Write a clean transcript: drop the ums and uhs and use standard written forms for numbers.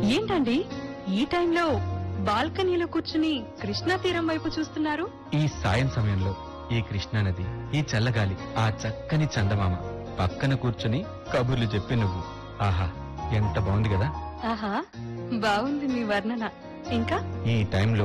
ఏంటండి ఈ టైంలో బాల్కనీలో కూర్చుని కృష్ణా తీరం వైపు చూస్తున్నారు? ఈ సాయం సమయంలో ఈ కృష్ణానది, ఈ చల్లగాలి, ఆ చక్కని చందమామ పక్కన కూర్చుని కబుర్లు చెప్పి నువ్వు. ఆహా, ఎంత బాగుంది కదా. ఆహా, బాగుంది మీ వర్ణన. ఇంకా ఈ టైంలో